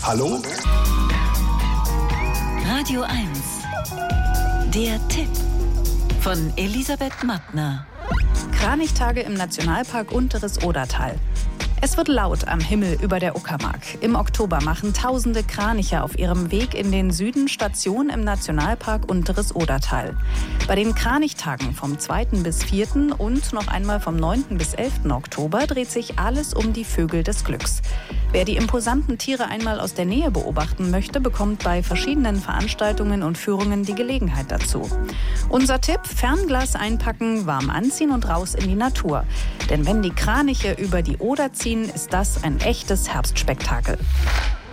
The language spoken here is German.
Hallo? Radio 1. Der Tipp von Elisabeth Mattner. Kranichtage im Nationalpark Unteres Odertal. Es wird laut am Himmel über der Uckermark. Im Oktober machen tausende Kraniche auf ihrem Weg in den Süden Station im Nationalpark Unteres Odertal. Bei den Kranichtagen vom 2. bis 4. und noch einmal vom 9. bis 11. Oktober dreht sich alles um die Vögel des Glücks. Wer die imposanten Tiere einmal aus der Nähe beobachten möchte, bekommt bei verschiedenen Veranstaltungen und Führungen die Gelegenheit dazu. Unser Tipp: Fernglas einpacken, warm anziehen und raus in die Natur. Denn wenn die Kraniche über die Oder ziehen, ist das ein echtes Herbstspektakel.